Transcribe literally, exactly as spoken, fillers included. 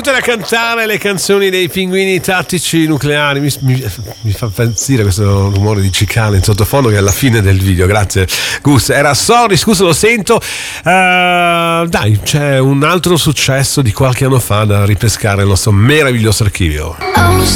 continuare a cantare le canzoni dei pinguini tattici nucleari. Mi, mi, mi fa impazzire questo rumore di cicale in sottofondo che è alla fine del video. Grazie Gus, era Sorry, scusa, lo sento. Uh, dai, c'è un altro successo di qualche anno fa da ripescare nel nostro meraviglioso archivio. Oh,